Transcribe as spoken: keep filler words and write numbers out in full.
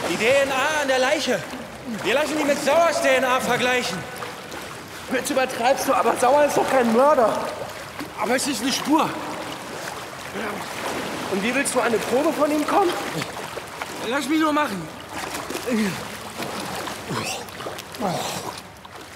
Die D N A an der Leiche. Wir lassen die mit Sauers D N A vergleichen. Jetzt übertreibst du, aber Sauer ist doch kein Mörder. Aber es ist eine Spur. Und wie willst du eine Probe von ihm kommen? Lass mich nur machen. Oh.